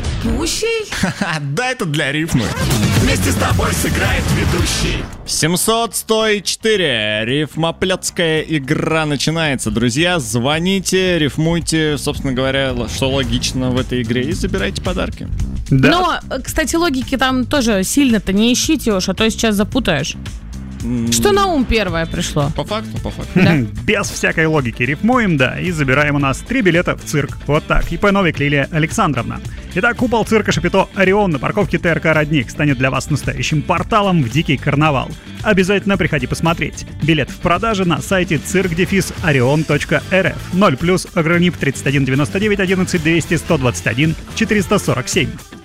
ведущий? Да, это для рифмы. Вместе с тобой сыграет ведущий. 700-104. Рифмоплетская игра начинается. Друзья, звоните, рифмуйте, собственно говоря, что логично в этой игре, и забирайте подарки. Да. Но, кстати, логики там тоже сильно-то не ищите уж, а то сейчас запутаешь. Что на ум первое пришло? По факту, по факту. Да. Без всякой логики рифмуем, да, и забираем у нас 3 билета в цирк. Вот так. ИП Новик Лилия Александровна. Итак, купол цирка Шапито «Орион» на парковке ТРК «Родник» станет для вас настоящим порталом в дикий карнавал. Обязательно приходи посмотреть. Билет в продаже на сайте cirk-orion.rf. 0+, ограничь 31 99 11 200 121 447.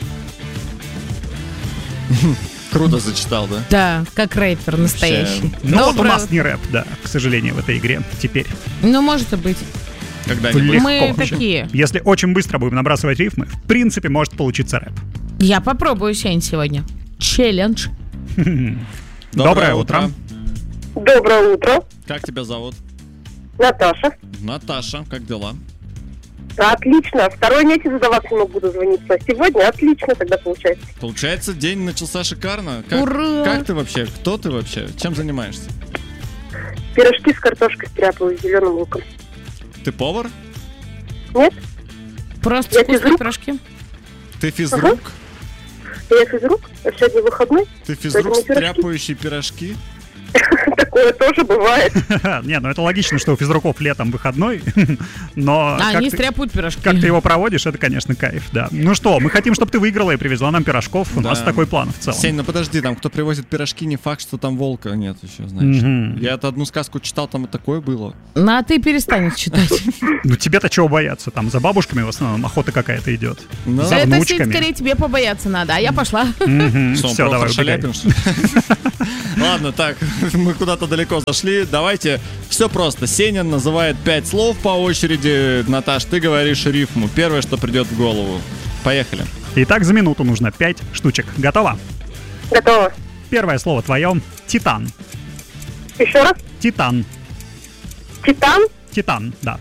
Круто зачитал, да? Да, как рэпер настоящий. Ну вот у Доброе- нас не рэп, да, к сожалению, в этой игре теперь. Ну, может и быть. Когда-нибудь. Легко. Мы такие. Если очень быстро будем набрасывать рифмы, в принципе, может получиться рэп. Я попробую, Сень, сегодня. Челлендж. Доброе утро. Доброе утро, Как тебя зовут? Наташа. Наташа, как дела? Отлично. Второй месяц за вас не буду звонить. А сегодня отлично тогда получается. Получается, день начался шикарно. Ура! Как ты вообще? Кто ты вообще? Чем занимаешься? Пирожки с картошкой стряпаю с зеленым луком. Ты повар? Нет? Просто Я вкусные физрук. пирожки. Ты физрук? Я физрук, а сегодня выходной. Ты физрук, Поэтому пирожки. стряпающий пирожки? Такое тоже бывает. Не, ну это логично, что у физруков летом выходной, но А как они ты- стряпают пирожки. как ты его проводишь, это, конечно, кайф, да. Ну что, мы хотим, чтобы ты выиграла и привезла нам пирожков. У нас Да. такой план в целом. Сень, ну подожди, там кто привозит пирожки, не факт, что там волка нет еще, знаешь. Мгм. Я это одну сказку читал, там и такое было. Ну, а ты перестань их читать. Ну тебе-то чего бояться? Там за бабушками в основном охота какая-то идет. Ну, За Это, Сень, внучками. скорее тебе побояться надо, а я пошла. что, он Все, давай, Прохор убегай. Шаляпин, что ли? Ладно, так, мы куда-то далеко зашли. Давайте, все просто. Сеня называет 5 слов по очереди. Наташ, ты говоришь рифму. Первое, что придет в голову. Поехали. Итак, за минуту нужно 5 штучек. Готово? Готово. Первое слово твое. Титан. Еще раз. Титан. Титан, Титан, да.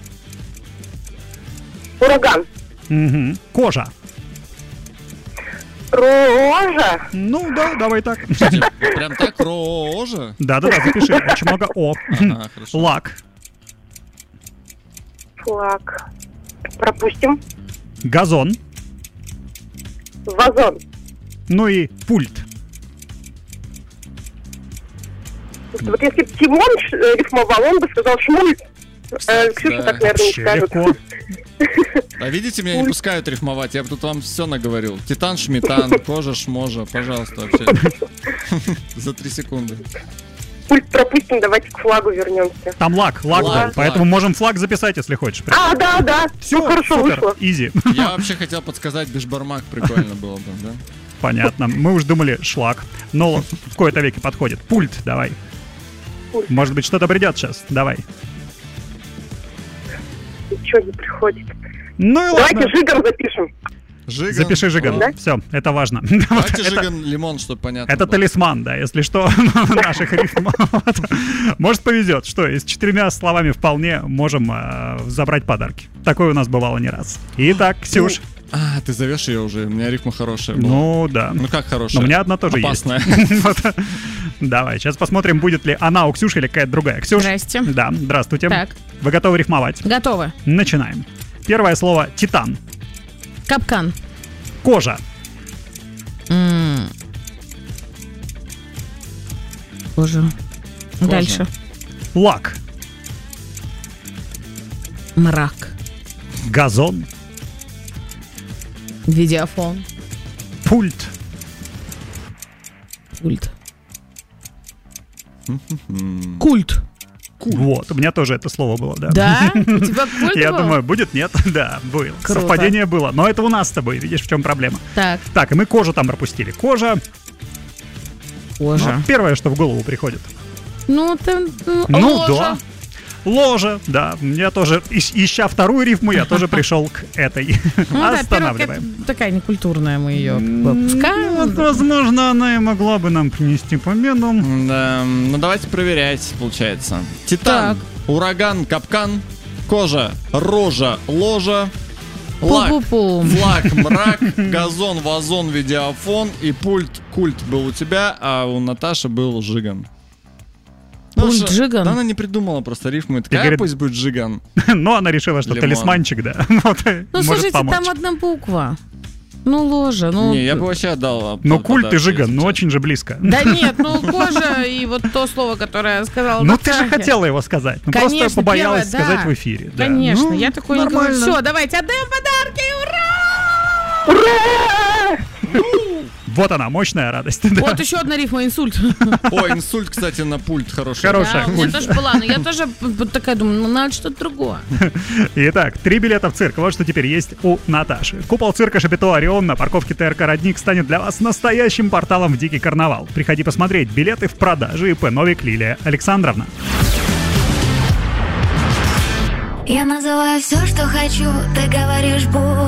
ураган, Мгм. Кожа. рожа, Ну да, давай так. Кстати, прям так, рожа? Да-да-да, запиши. Очень много О. Ага, хорошо. Лак. флаг. Пропустим. Газон. Вазон. Ну и пульт. Вот если бы Тимон рифмовал, он бы сказал шмуль. Ксюша да. так, наверное, не Вообще скажет. легко. А видите, меня не пускают рифмовать. Я бы тут вам все наговорил. Титан, шметан, кожа, шможа. Пожалуйста, вообще. За 3 секунды. Пульт пропустим, давайте к флагу вернемся. Там лак был, Лак. поэтому можем флаг записать, если хочешь. А, да. Все, Ну, хорошо супер, вышло. изи. Я вообще хотел подсказать бешбармак. Прикольно было бы, да? Понятно. Мы уж думали шлак, но в кои-то веки подходит. Пульт, давай. Пульт. Может быть, что-то придет сейчас. Давай. Ничего не приходит. Ну и ладно. Давайте жигом запишем. Жиган. Запиши Жиган. Да? Все, это важно. Давайте Это- Жиган лимон, чтобы понятно Это было. талисман, да, если что, наших рифм. Вот. Может, повезет. Что, и с 4 словами вполне можем забрать подарки. Такое у нас бывало не раз. Итак, Ксюш. А, ты зовешь ее уже. У меня рифма хорошая была. Ну, да. Ну как хорошая? Но у меня одна тоже Опасная. есть. Вот. Давай, сейчас посмотрим, будет ли она у Ксюши или какая-то другая. Ксюш. Здрасте. Да, здравствуйте. Так. Вы готовы рифмовать? Готово. Начинаем. Первое слово — титан. Капкан. Кожа. Боже. Дальше. Лак. Мрак. Газон. Видеофон. Пульт. Пульт. Культ. Вот, у меня тоже это слово было, да. Да? У тебя культ Я был? думаю, будет, нет? Да, был. Круто. Совпадение было. Но это у нас с тобой, видишь, в чем проблема. Так, Так, и мы кожу там пропустили. Кожа. кожа. Ну, первое, что в голову приходит. Ну, ты... Ну, ложа. да. Ложа, да. Я тоже, ища вторую рифму, я тоже пришел к этой. Ну да, первая Останавливаем. какая-то такая некультурная, мы ее выпускаем. Вот, возможно, она и могла бы нам принести победу. Да, ну давайте проверять, получается. Титан, Так. ураган, капкан, кожа, рожа, ложа, Лак, Пу-пу-пу. флаг, мрак, газон, вазон, видеофон и пульт. Культ был у тебя, а у Наташи был Жиган. Пульт Жиган? Да, она не придумала просто рифму. Такая, говорит- пусть будет Жиган. Но она решила, что Лимон. талисманчик, да, вот, Ну, может слушайте, помочь. там одна буква. Ну, ложа, ну... Не, я бы вообще отдал. Но культ и подарок, Жиган, если ну честно. очень же близко. Да нет, ну кожа и вот то слово, которое я сказала. Ну ты же Натахе. хотела его сказать, ну Конечно, просто побоялась первое, сказать да. в эфире. да. Конечно, Ну, я такое не говорю. нормально. Все, давайте отдаем подарки, ура! Ура! Вот она, мощная радость. да. Вот еще одна рифма, инсульт. Ой, инсульт, кстати, на пульт хороший. Хорошая. Да, у меня культ. тоже была, но я тоже вот такая думаю, ну надо что-то другое. Итак, 3 билета в цирк. Вот что теперь есть у Наташи. Купол цирка Шапито Орион на парковке ТРК «Родник» станет для вас настоящим порталом в Дикий карнавал. Приходи посмотреть. Билеты в продаже. ИП Новик Лилия Александровна. Я называю все, что хочу, ты говоришь, будь.